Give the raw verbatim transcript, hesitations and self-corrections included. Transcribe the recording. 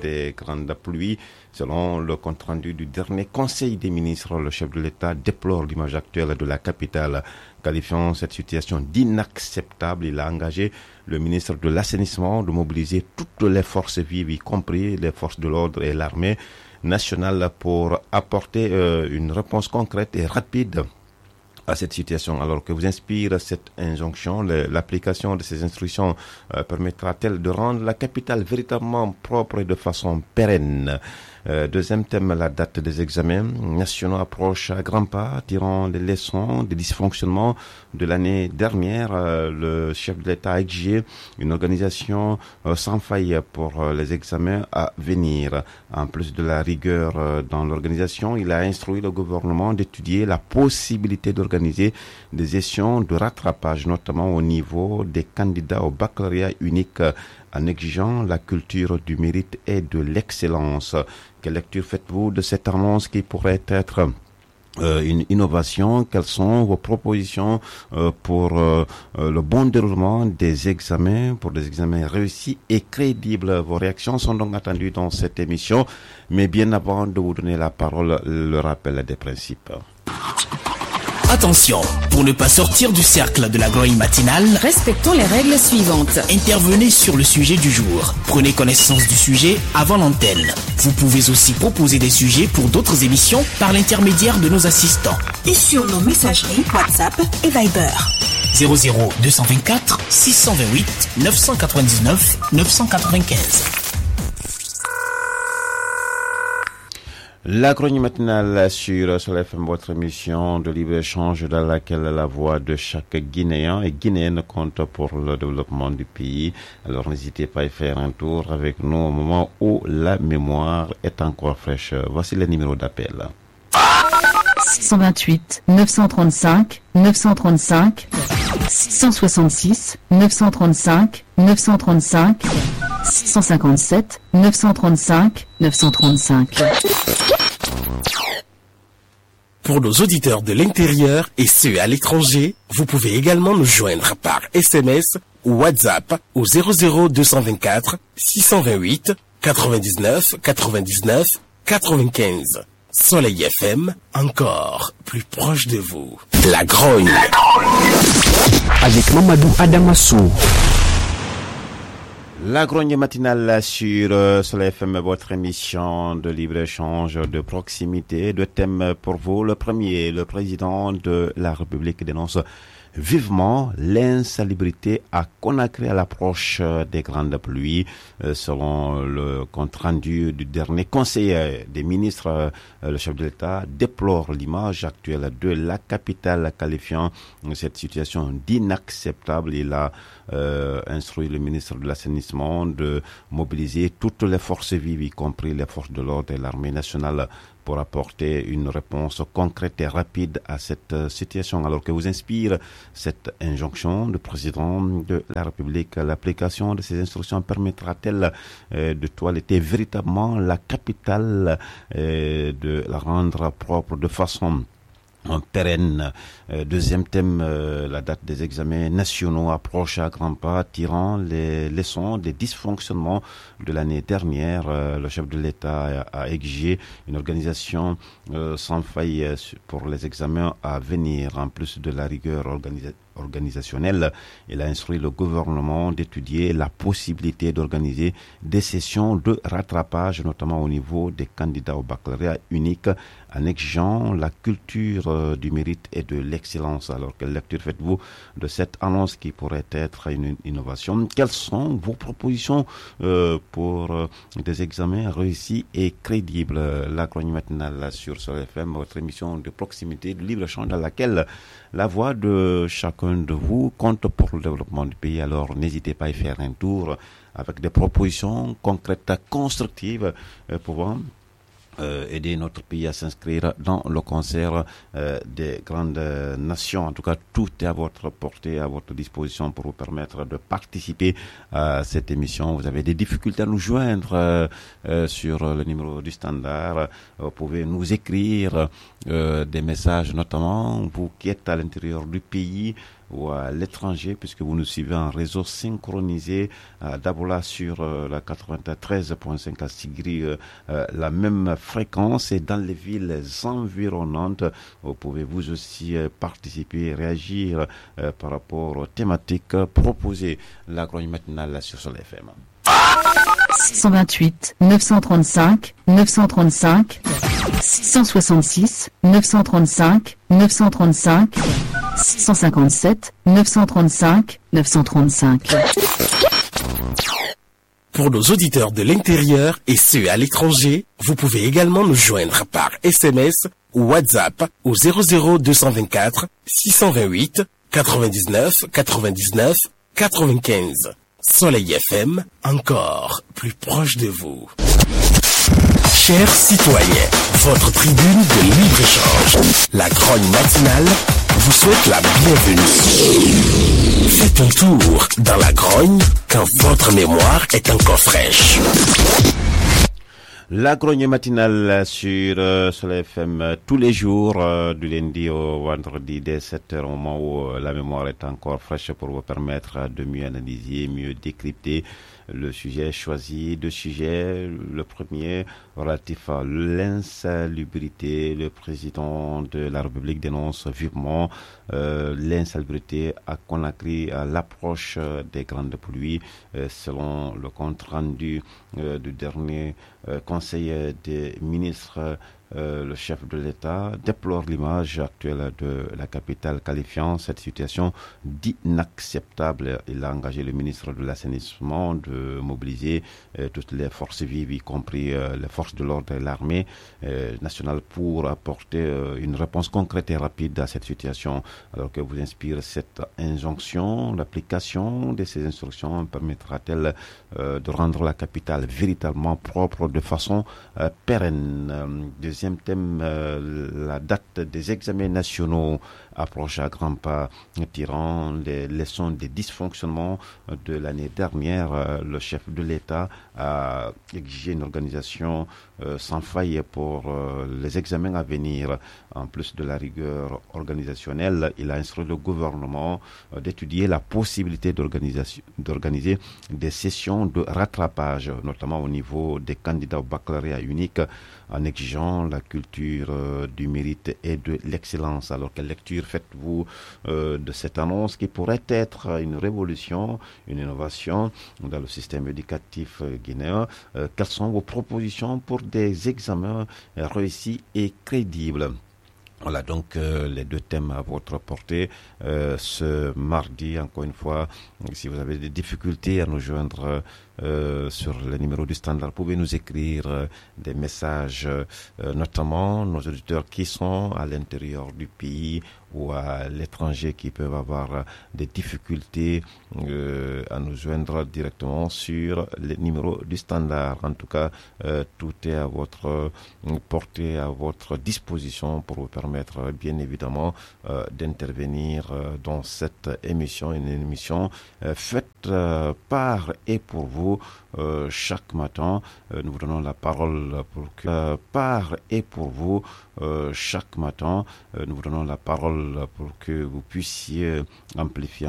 des grandes pluies. Selon le compte-rendu du dernier Conseil des ministres, le chef de l'État déplore l'image actuelle de la capitale, qualifiant cette situation d'inacceptable. Il a engagé le ministre de l'Assainissement de mobiliser toutes les forces vives, y compris les forces de l'ordre et l'armée nationale, pour apporter euh, une réponse concrète et rapide à cette situation. Alors que vous inspire cette injonction, le, l'application de ces instructions euh, permettra-t-elle de rendre la capitale véritablement propre et de façon pérenne? Euh, deuxième thème, la date des examens nationaux approche à grands pas, tirant les leçons des dysfonctionnements de l'année dernière. Euh, le chef de l'État a exigé une organisation euh, sans faille pour euh, les examens à venir. En plus de la rigueur euh, dans l'organisation, il a instruit le gouvernement d'étudier la possibilité d'organiser des sessions de rattrapage, notamment au niveau des candidats au baccalauréat unique, euh, en exigeant la culture du mérite et de l'excellence. Quelle lecture faites-vous de cette annonce qui pourrait être euh, une innovation? Quelles sont vos propositions euh, pour euh, le bon déroulement des examens, pour des examens réussis et crédibles? Vos réactions sont donc attendues dans cette émission. Mais bien avant de vous donner la parole, le rappel des principes. Attention, pour ne pas sortir du cercle de la grogne matinale, respectons les règles suivantes. Intervenez sur le sujet du jour. Prenez connaissance du sujet avant l'antenne. Vous pouvez aussi proposer des sujets pour d'autres émissions par l'intermédiaire de nos assistants. Et sur nos messageries WhatsApp et Viber. zéro zéro deux cent vingt-quatre six cent vingt-huit neuf cent quatre-vingt-dix-neuf neuf cent quatre-vingt-quinze. La chronique matinale sur Soleil F M, votre émission de libre-échange dans laquelle la voix de chaque Guinéen et Guinéenne compte pour le développement du pays. Alors n'hésitez pas à y faire un tour avec nous au moment où la mémoire est encore fraîche. Voici le numéro d'appel. six cent vingt-huit neuf cent trente-cinq neuf cent trente-cinq, six cent soixante-six neuf cent trente-cinq neuf cent trente-cinq, six cent cinquante-sept neuf cent trente-cinq neuf cent trente-cinq. Pour nos auditeurs de l'intérieur et ceux à l'étranger, vous pouvez également nous joindre par S M S ou WhatsApp au zéro zéro deux cent vingt-quatre six cent vingt-huit quatre-vingt-dix-neuf quatre-vingt-dix-neuf quatre-vingt-quinze. Soleil F M, encore plus proche de vous. La grogne. Avec Mamadou Adamassou. La grogne matinale sur euh, Soleil F M, votre émission de libre-échange de proximité. Deux thèmes pour vous. Le premier, le président de la République dénonce vivement l'insalubrité à Conakry à l'approche des grandes pluies. Euh, selon le compte rendu du dernier Conseil des ministres, euh, le chef de l'État déplore l'image actuelle de la capitale, qualifiant cette situation d'inacceptable. Il a euh, instruit le ministre de l'Assainissement de mobiliser toutes les forces vives, y compris les forces de l'ordre et l'armée nationale, pour apporter une réponse concrète et rapide à cette situation. Alors que vous inspire cette injonction du président de la République, l'application de ces instructions permettra-t-elle euh, de toiletter véritablement la capitale, euh, de la rendre propre de façon en pérenne? Euh, deuxième thème, euh, la date des examens nationaux approche à grands pas, tirant les leçons des dysfonctionnements de l'année dernière. Euh, le chef de l'État a, a exigé une organisation euh, sans faille pour les examens à venir. En plus de la rigueur organisative organisationnelle, il a instruit le gouvernement d'étudier la possibilité d'organiser des sessions de rattrapage, notamment au niveau des candidats au baccalauréat unique, en exigeant la culture euh, du mérite et de l'excellence. Alors, quelle lecture faites-vous de cette annonce qui pourrait être une innovation? Quelles sont vos propositions euh, pour euh, des examens réussis et crédibles? La chronique matinale sur Soleil F M, votre émission de proximité, de libre-échange dans laquelle la voix de chacun de vous compte pour le développement du pays. Alors n'hésitez pas à y faire un tour avec des propositions concrètes, constructives, euh, pouvant euh, aider notre pays à s'inscrire dans le concert euh, des grandes euh, nations. En tout cas, tout est à votre portée, à votre disposition pour vous permettre de participer à cette émission. Vous avez des difficultés à nous joindre euh, euh, sur le numéro du standard. Vous pouvez nous écrire euh, des messages, notamment vous qui êtes à l'intérieur du pays. ou à l'étranger, puisque vous nous suivez en réseau synchronisé, euh, d'abord là sur euh, la quatre-vingt-treize virgule cinq à Sigri, euh, euh, la même fréquence, et dans les villes environnantes, vous pouvez vous aussi euh, participer, réagir euh, par rapport aux thématiques proposées. La grogne matinale sur Soleil F M. six cent vingt-huit, neuf cent trente-cinq, neuf cent trente-cinq, six cent soixante-six, neuf cent trente-cinq, neuf cent trente-cinq, six cent cinquante-sept, neuf cent trente-cinq, neuf cent trente-cinq. Pour nos auditeurs de l'intérieur et ceux à l'étranger, vous pouvez également nous joindre par S M S ou WhatsApp au zéro zéro deux cent vingt-quatre, six cent vingt-huit, quatre-vingt-dix-neuf, quatre-vingt-dix-neuf, quatre-vingt-quinze. Soleil F M, encore plus proche de vous. Chers citoyens, votre tribune de libre-échange, la grogne matinale, vous souhaite la bienvenue. Faites un tour dans la grogne quand votre mémoire est encore fraîche. La grogne matinale sur euh, Soleil F M euh, tous les jours, euh, du lundi au vendredi dès sept heures, au moment où euh, la mémoire est encore fraîche, pour vous permettre de mieux analyser, mieux décrypter le sujet choisi. Deux sujets. Le premier relatif à l'insalubrité. Le président de la République dénonce vivement euh, l'insalubrité à Conakry à l'approche euh, des grandes pluies. Euh, selon le compte rendu euh, du dernier euh, Conseil des ministres, Euh, le chef de l'État déplore l'image actuelle de la capitale, qualifiant cette situation d'inacceptable. Il a engagé le ministre de l'Assainissement de mobiliser euh, toutes les forces vives, y compris euh, les forces de l'ordre et l'armée euh, nationale, pour apporter euh, une réponse concrète et rapide à cette situation. Alors que vous inspire cette injonction, l'application de ces instructions permettra-t-elle euh, de rendre la capitale véritablement propre de façon euh, pérenne? euh, Deuxième thème, euh, la date des examens nationaux approche à grands pas, tirant les leçons des dysfonctionnements de l'année dernière. Euh, le chef de l'État a exigé une organisation euh, sans faille pour euh, les examens à venir. En plus de la rigueur organisationnelle, il a instruit le gouvernement euh, d'étudier la possibilité d'organiser des sessions de rattrapage, notamment au niveau des candidats au baccalauréat unique, en exigeant la culture euh, du mérite et de l'excellence. Alors, quelle lecture faites-vous euh, de cette annonce qui pourrait être une révolution, une innovation dans le système éducatif euh, guinéen? euh, Quelles sont vos propositions pour des examens euh, réussis et crédibles? Voilà donc euh, les deux thèmes à votre portée euh, ce mardi. Encore une fois, si vous avez des difficultés à nous joindre euh, sur le numéro du standard, vous pouvez nous écrire euh, des messages, euh, notamment nos auditeurs qui sont à l'intérieur du pays ou à l'étranger, qui peuvent avoir euh, des difficultés euh, à nous joindre directement sur le numéro du standard. En tout cas, euh, tout est à votre euh, portée, à votre disposition, pour vous permettre permettre bien évidemment euh, d'intervenir euh, dans cette émission, une émission euh, faite euh, par et pour vous euh, chaque matin. Euh, nous vous donnons la parole pour que euh, par et pour vous euh, chaque matin. Euh, nous vous donnons la parole pour que vous puissiez amplifier